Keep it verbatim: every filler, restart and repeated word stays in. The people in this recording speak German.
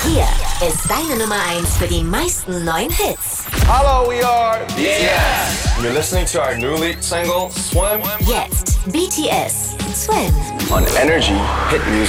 Hier ist deine Nummer eins für die meisten neuen Hits. Hello, we are B T S. You're listening to our new lead single, Swim. Jetzt B T S, Swim. On Energy Hit Music.